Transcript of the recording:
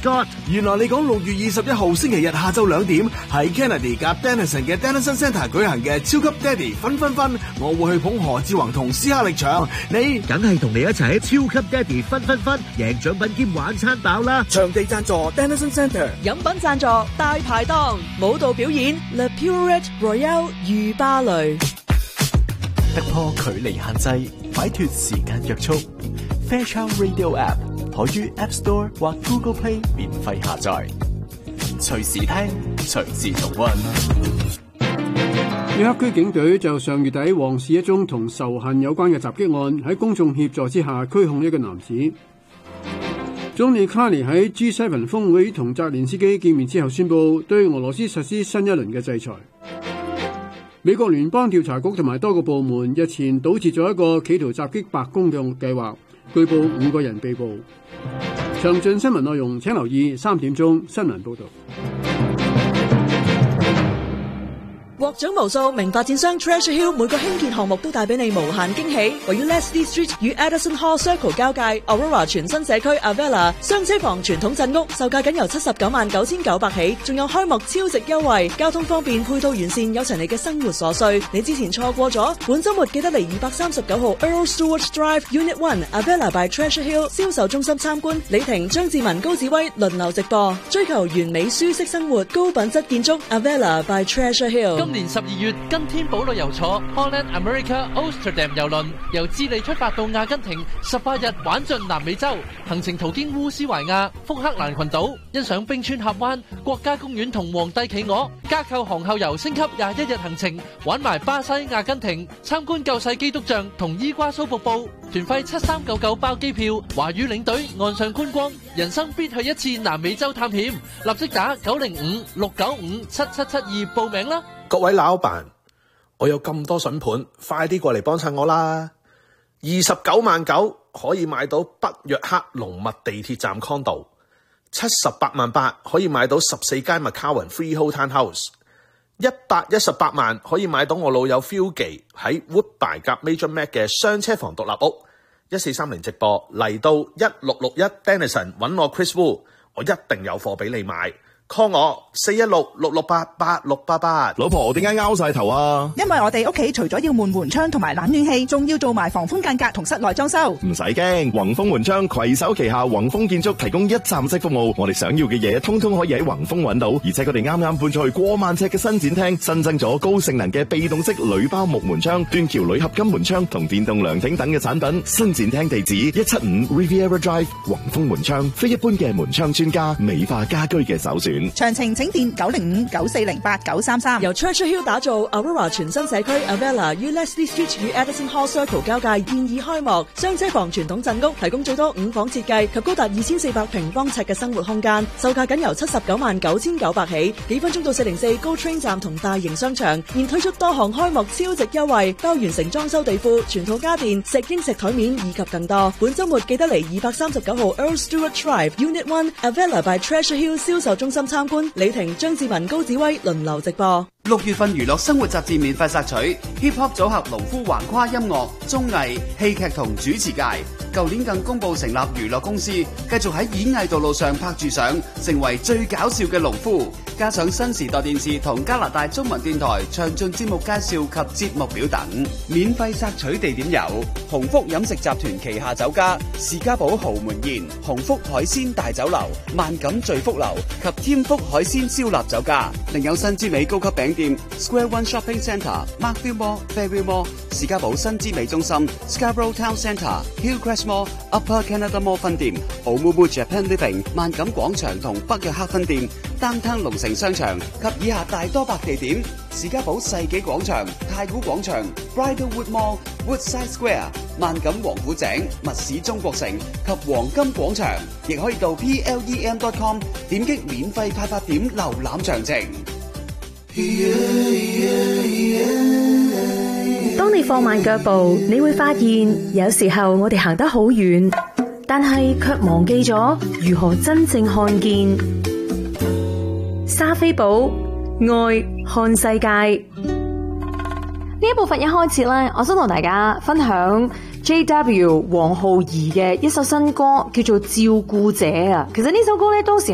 Scott。原來你講6月21號星期日下晝2點喺 Kennedy 夾 Denison 嘅 Denison Centre 舉行嘅超級爹哋分分分，我會去捧何志宏同斯嘉力場，你梗係同你一齊喺超級爹哋分分分，贏獎品兼玩餐飽啦！ 場地贊助 Denison Centre， 飲品贊助大排檔，舞蹈表演 Le Purette Royale 御芭蕾。 突破距離限制，擺脫時間約束。Fairchild Radio App 可於 App Store 或 Google Play 免費下載，隨時聽，隨時重溫。 約克區警隊就上月底黃市一宗同仇恨有關嘅襲擊案，喺公眾協助之下拘控一個男子。總理卡尼喺 G7 峰會同澤連斯基見面之後宣布對俄羅斯實施新一輪嘅制裁。美國聯邦調查局同埋多個部門日前堵截咗一個企圖襲擊白宮嘅計劃，據報5個人被捕。詳盡新聞內容請留意3點鐘新聞報道。 獲獎無數，名發展商 Treasure Hill 每個興建項目都帶俾你無限驚喜。位於 Leslie Street 與 Addison Hall Circle 交界 Aurora 全新社區 Avella 雙車房傳統鎮屋，售價僅由799900起，仲有開幕超值優惠，交通方便，配套完善，有齊你嘅生活所需。你之前錯過咗，本週末記得嚟239號 Earl Stewart Drive Unit 1 Avella by Treasure Hill 銷售中心參觀。李婷、張志文、高子威輪流直播，追求完美舒適生活，高品質建築 Avella by Treasure Hill。 今年12月，跟天寶旅遊坐 Holland America Amsterdam 郵輪，由智利出發到阿根廷，18日玩盡南美洲，行程途經烏斯懷亞、福克蘭群島，欣賞冰川峽灣、國家公園同皇帝企鵝，加購航後遊升級21日行程，玩埋巴西、阿根廷，參觀救世基督像同伊瓜蘇瀑布，團費7399包機票，華語領隊岸上觀光，人生必去一次南美洲探險，立即打905-695-7772報名啦！ 各位老闆，我有咁多筍盤，快啲過嚟幫襯我啦！29.9萬可以買到北約克龍密地鐵站 condo， 78.8萬可以買到14間 McCowan Freehold Townhouse， 118萬可以買到我老友 Philgy 喺 Woodbine 夾 Major Mac 嘅雙車房獨立屋。1430直播嚟到1661 Denison 揾我 Chris Wu， 我一定有貨俾你買。call 我416-668-8688。 老婆，點解拗晒頭啊？ 因為我哋屋企除咗要換門窗同埋冷暖氣，仲要做埋防風間隔同室內裝修。 唔使驚，宏豐門窗攜手旗下宏豐建築提供一站式服務，我哋想要嘅嘢通通可以喺宏豐揾到。而且佢哋啱啱搬出去過萬尺嘅新展廳，新增咗高性能嘅被動式鋁包木門窗、斷橋鋁合金門窗同電動涼亭等嘅產品。新展廳地址175 Riviera Drive， 宏豐門窗，非一般嘅門窗專家，美化家居嘅首選。 詳情請電905-9408-933。 由 Treasure Hill 打造 Aurora 全新社區 Avella 於 Leslie Street 與 Addison Hall Circle 交界現已開幕，雙車房傳統鎮屋提供最多5房設計及高達2400平方尺嘅生活空間，售價僅由799900起，幾分鐘到404 GO Train 站同大型商場，現推出多項開幕超值優惠，包完成裝修地庫、全套家電、石英石台面以及更多。本週末記得嚟239號 Earl Stewart Drive Unit 1 Avella by Treasure Hill 銷售中心參觀。李婷、張志文、高子威輪流直播。 6月份娛樂生活雜誌免費索取 Hip Hop 組合農夫橫跨音樂、綜藝、戲劇同主持界。舊年更公佈成立娛樂公司，繼續喺演藝道路上拍住上，成為最搞笑嘅農夫。加上新時代電視同加拿大中文電台詳盡節目介紹及節目表等。免費索取地點有鴻福飲食集團旗下酒家士嘉堡豪門宴、鴻福海鮮大酒樓、萬錦聚福樓及添福海鮮燒臘酒家。另有新之美高級餅店 Square One Shopping Centre、Markville Mall、Fairview Mall、士嘉堡新之美中心、Scarborough Town Centre、Hillcrest Mall、Upper Canada Mall 分店、Omumu Japan Living、萬錦廣場同北約克分店、Downtown 龍城商場及以下大多白地點：士嘉堡世紀廣場、太古廣場、Bridlewood Mall、Woodside Square、萬錦王府井、密市中國城及黃金廣場。亦可以到 plem.com 點擊免費派發點瀏覽詳情。 當你放慢腳步，你會發現有時候我哋行得好遠，但係卻忘記咗如何真正看見。莎菲寶愛看世界呢一部分一開始咧，我想同大家分享 JW 黃浩儀嘅一首新歌，叫做《照顧者》啊。其實呢首歌咧，當時